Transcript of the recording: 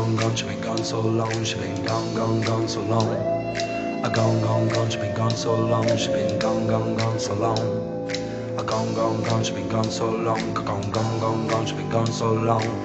gone, gone, she been gone so long, she been gone, gone, gone so long. A gone, gone, gone, she been gone so long, she been gone, gone, gone so long. A gone, gone, gone, she been gone so long, gone, gone, gone, gone, she been gone so long.